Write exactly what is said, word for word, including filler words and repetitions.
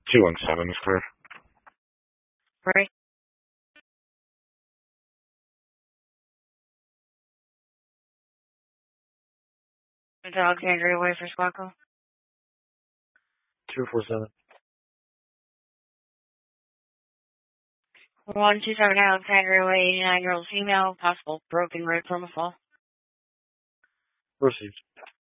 Two one seven is clear. Right. Alexandria Way for Squawko. Two four seven. One two seven Alexandria Way, eighty-nine year old female, possible broken rib from a fall. Received.